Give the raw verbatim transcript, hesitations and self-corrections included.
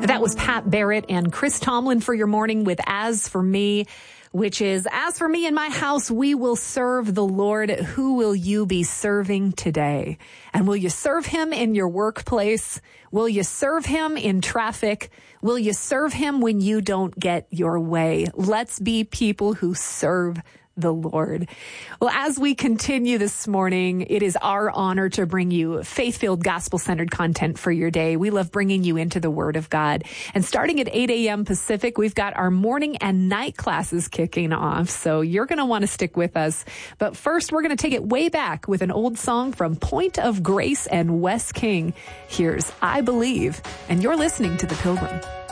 That was Pat Barrett and Chris Tomlin for your morning with As For Me, which is, as for me and my house, we will serve the Lord. Who will you be serving today? And will you serve him in your workplace? Will you serve him in traffic? Will you serve him when you don't get your way? Let's be people who serve the Lord. Well, as we continue this morning, it is our honor to bring you faith-filled, gospel-centered content for your day. We love bringing you into the Word of God. And starting at eight a.m. Pacific, we've got our morning and night classes kicking off. So you're going to want to stick with us. But first, we're going to take it way back with an old song from Point of Grace and Wes King. Here's I Believe, and you're listening to The Pilgrim.